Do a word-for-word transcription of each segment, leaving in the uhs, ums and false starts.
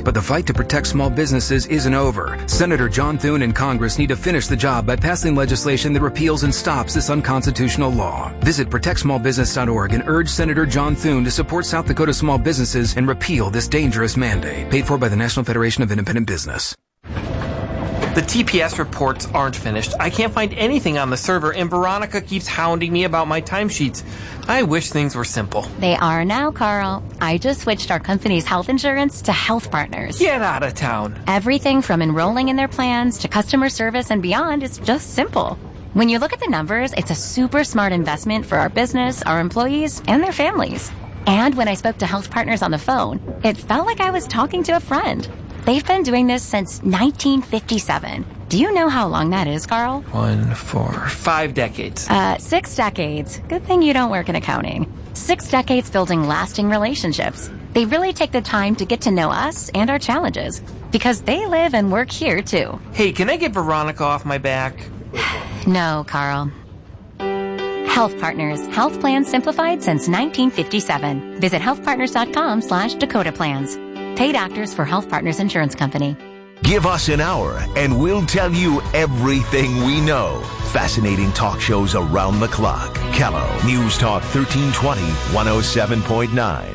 fight, but the fight to protect small businesses isn't over. Senator John Thune and Congress need to finish the job by passing legislation that repeals and stops this unconstitutional law. Visit protect small business dot org and urge Senator John Thune to support South Dakota small businesses and repeal this dangerous mandate. Paid for by the National Federation of Independent Business. The T P S reports aren't finished. I can't find anything on the server, and Veronica keeps hounding me about my timesheets. I wish things were simple. They are now, Carl. I just switched our company's health insurance to Health Partners. Get out of town. Everything from enrolling in their plans to customer service and beyond is just simple. When you look at the numbers, it's a super smart investment for our business, our employees, and their families. And when I spoke to Health Partners on the phone, it felt like I was talking to a friend. They've been doing this since nineteen fifty-seven. Do you know how long that is, Carl? One, four, five decades. Uh, six decades. Good thing you don't work in accounting. Six decades building lasting relationships. They really take the time to get to know us and our challenges because they live and work here, too. Hey, can I get Veronica off my back? No, Carl. Health Partners. Health plans simplified since nineteen fifty-seven. Visit healthpartners.com slash Dakota plans. Paid actors for Health Partners Insurance Company. Give us an hour and we'll tell you everything we know. Fascinating talk shows around the clock. Kello News Talk thirteen twenty, one oh seven point nine.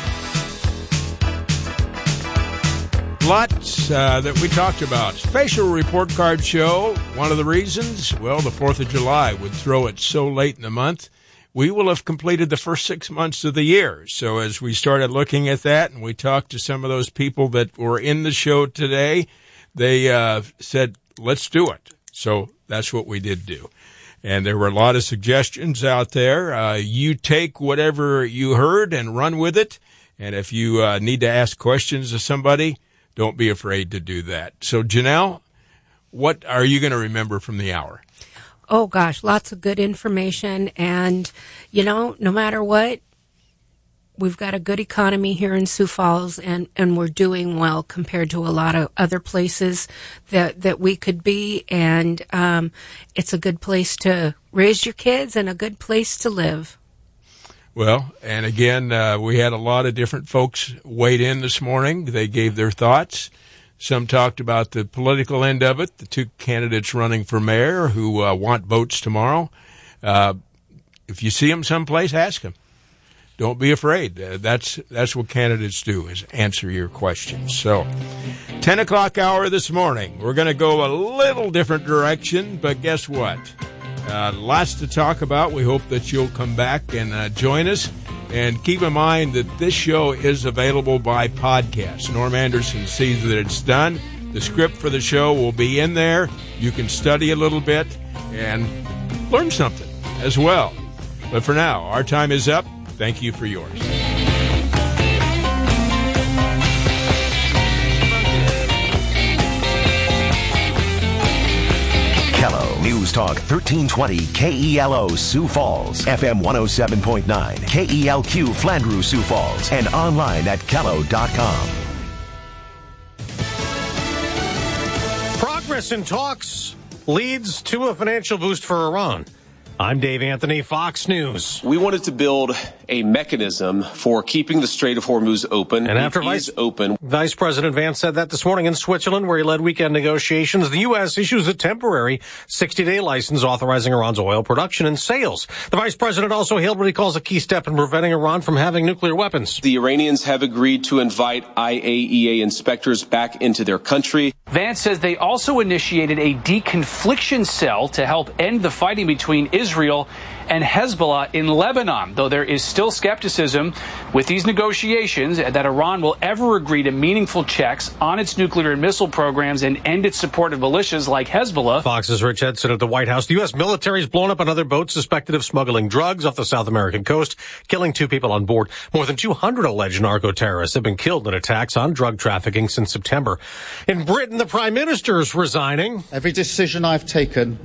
Lots uh, that we talked about. Special report card show. One of the reasons, well, the fourth of July would throw it so late in the month. We will have completed the first six months of the year. So as we started looking at that and we talked to some of those people that were in the show today, they uh, said, let's do it. So that's what we did do. And there were a lot of suggestions out there. Uh, you take whatever you heard and run with it. And if you uh, need to ask questions of somebody, don't be afraid to do that. So, Janelle, what are you going to remember from the hour? Oh, gosh, lots of good information. And, you know, no matter what, we've got a good economy here in Sioux Falls, and, and we're doing well compared to a lot of other places that, that we could be. And um, it's a good place to raise your kids and a good place to live. Well, and again, uh, we had a lot of different folks weighed in this morning. They gave their thoughts. Some talked about the political end of it, the two candidates running for mayor who uh, want votes tomorrow. Uh, if you see them someplace, ask them. Don't be afraid. Uh, that's that's what candidates do, is answer your questions. So, ten o'clock hour this morning, we're going to go a little different direction, but guess what? Uh, lots to talk about. We hope that you'll come back and uh, join us. And keep in mind that this show is available by podcast. Norm Anderson sees that it's done. The script for the show will be in there. You can study a little bit and learn something as well. But for now, our time is up. Thank you for yours. Kello News Talk thirteen twenty K E L O Sioux Falls, F M one oh seven point nine, K E L Q Flandreau Sioux Falls, and online at kello dot com. Progress in talks leads to a financial boost for Iran. I'm Dave Anthony, Fox News. We wanted to build a mechanism for keeping the Strait of Hormuz open. And after Vice, open. Vice President Vance said that this morning in Switzerland, where he led weekend negotiations, the U S issues a temporary sixty-day license authorizing Iran's oil production and sales. The Vice President also hailed what he calls a key step in preventing Iran from having nuclear weapons. The Iranians have agreed to invite I A E A inspectors back into their country. Vance says they also initiated a deconfliction cell to help end the fighting between Israel and Hezbollah in Lebanon, though there is still skepticism with these negotiations that Iran will ever agree to meaningful checks on its nuclear and missile programs and end its support of militias like Hezbollah. Fox's Rich Edson at the White House. The U S military has blown up another boat suspected of smuggling drugs off the South American coast, killing two people on board. More than two hundred alleged narco-terrorists have been killed in attacks on drug trafficking since September. In Britain, the Prime Minister is resigning. Every decision I've taken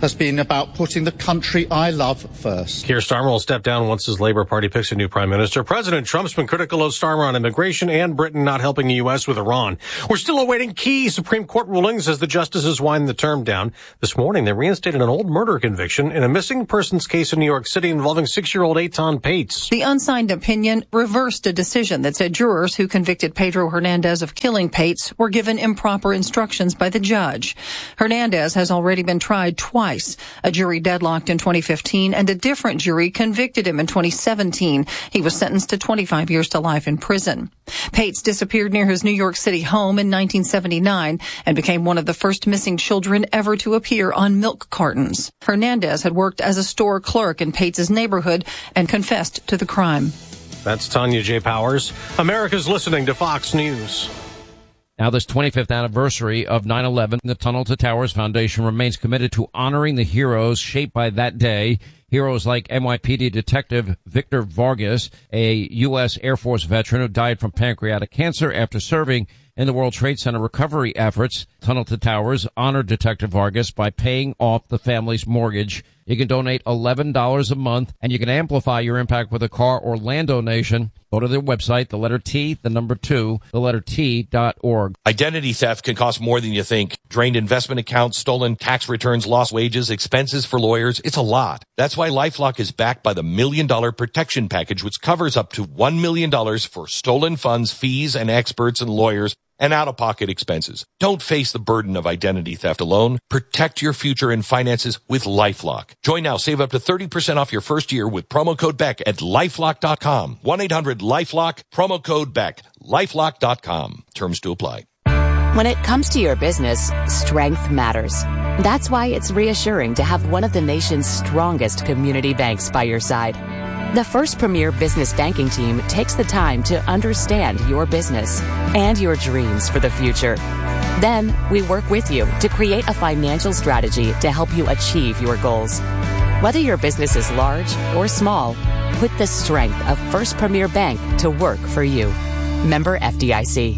has been about putting the country I love first. Keir Starmer will step down once his Labour Party picks a new prime minister. President Trump's been critical of Starmer on immigration and Britain not helping the U S with Iran. We're still awaiting key Supreme Court rulings as the justices wind the term down. This morning, they reinstated an old murder conviction in a missing persons case in New York City involving six-year-old Eitan Pates. The unsigned opinion reversed a decision that said jurors who convicted Pedro Hernandez of killing Pates were given improper instructions by the judge. Hernandez has already been tried twice. A jury deadlocked in twenty fifteen and a different jury convicted him in twenty seventeen. He was sentenced to twenty-five years to life in prison. Pates disappeared near his New York City home in nineteen seventy-nine and became one of the first missing children ever to appear on milk cartons. Hernandez had worked as a store clerk in Pates' neighborhood and confessed to the crime. That's Tanya J. Powers. America's listening to Fox News. Now, this twenty-fifth anniversary of nine eleven, the Tunnel to Towers Foundation remains committed to honoring the heroes shaped by that day. Heroes like N Y P D Detective Victor Vargas, a U S Air Force veteran who died from pancreatic cancer after serving in the World Trade Center recovery efforts. Tunnel to Towers honored Detective Vargas by paying off the family's mortgage. You can donate eleven dollars a month, and you can amplify your impact with a car or land donation. Go to their website, the letter T, the number two, the letter T dot org. Identity theft can cost more than you think. Drained investment accounts, stolen tax returns, lost wages, expenses for lawyers. It's a lot. That's why LifeLock is backed by the Million Dollar Protection Package, which covers up to one million dollars for stolen funds, fees, and experts and lawyers, and out-of-pocket expenses. Don't face the burden of identity theft alone. Protect your future and finances with LifeLock. Join now. Save up to thirty percent off your first year with promo code Beck at lifelock dot com. one eight hundred LifeLock, promo code Beck, lifelock dot com. Terms to apply. When it comes to your business, strength matters. That's why it's reassuring to have one of the nation's strongest community banks by your side. The First Premier Business Banking Team takes the time to understand your business and your dreams for the future. Then, we work with you to create a financial strategy to help you achieve your goals. Whether your business is large or small, put the strength of First Premier Bank to work for you. Member F D I C.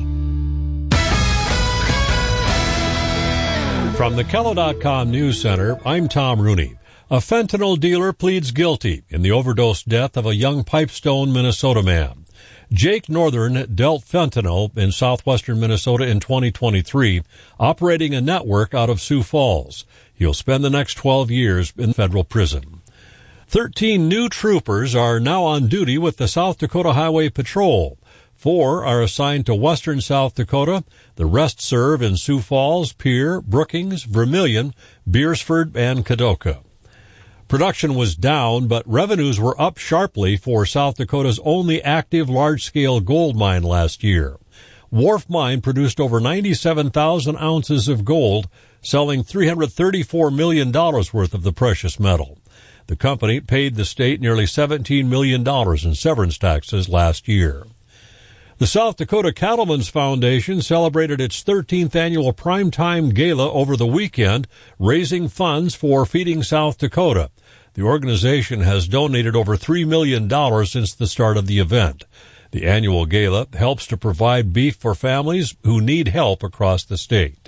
From the Kello dot com News Center, I'm Tom Rooney. A fentanyl dealer pleads guilty in the overdose death of a young Pipestone, Minnesota man. Jake Northern dealt fentanyl in southwestern Minnesota in twenty twenty-three, operating a network out of Sioux Falls. He'll spend the next twelve years in federal prison. Thirteen new troopers are now on duty with the South Dakota Highway Patrol. Four are assigned to western South Dakota. The rest serve in Sioux Falls, Pierre, Brookings, Vermilion, Beersford, and Kadoka. Production was down, but revenues were up sharply for South Dakota's only active large-scale gold mine last year. Wharf Mine produced over ninety-seven thousand ounces of gold, selling three hundred thirty-four million dollars worth of the precious metal. The company paid the state nearly seventeen million dollars in severance taxes last year. The South Dakota Cattlemen's Foundation celebrated its thirteenth annual Primetime Gala over the weekend, raising funds for Feeding South Dakota. The organization has donated over three million dollars since the start of the event. The annual gala helps to provide beef for families who need help across the state.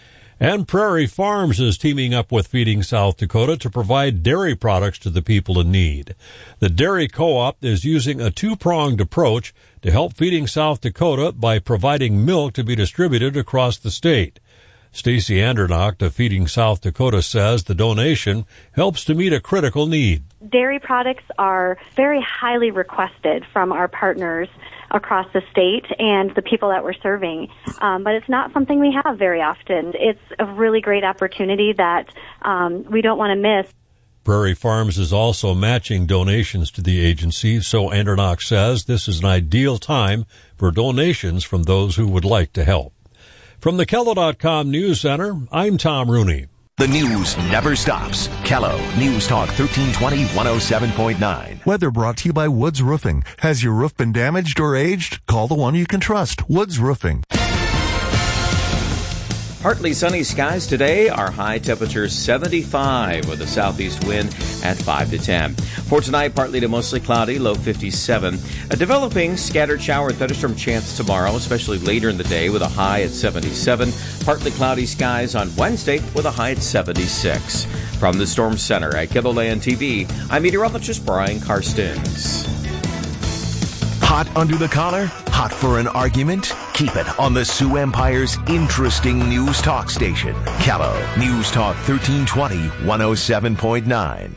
And Prairie Farms is teaming up with Feeding South Dakota to provide dairy products to the people in need. The Dairy Co-op is using a two-pronged approach to help Feeding South Dakota by providing milk to be distributed across the state. Stacy Andernach of Feeding South Dakota says the donation helps to meet a critical need. Dairy products are very highly requested from our partners across the state and the people that we're serving, um, but it's not something we have very often. It's a really great opportunity that um, we don't want to miss. Prairie Farms is also matching donations to the agency, so Andernach says this is an ideal time for donations from those who would like to help. From the Kello dot com News Center, I'm Tom Rooney. The news never stops. Kello News Talk thirteen twenty, one oh seven point nine. Weather brought to you by Woods Roofing. Has your roof been damaged or aged? Call the one you can trust, Woods Roofing. Partly sunny skies today. Our high temperature seventy-five with a southeast wind at five to ten. For tonight, partly to mostly cloudy, low fifty-seven. A developing scattered shower and thunderstorm chance tomorrow, especially later in the day with a high at seventy-seven. Partly cloudy skies on Wednesday with a high at seventy-six. From the Storm Center at KELOLAND T V, I'm meteorologist Brian Karstens. Hot under the collar? Hot for an argument? Keep it on the Sioux Empire's interesting news talk station. KELO News Talk thirteen twenty, one oh seven point nine.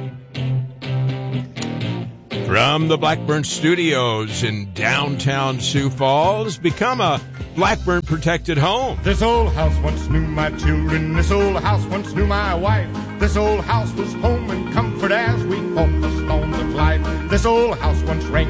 From the Blackburn Studios in downtown Sioux Falls, become a Blackburn protected home. This old house once knew my children. This old house once knew my wife. This old house was home and comfort as we fought the storms of life. This old house once rang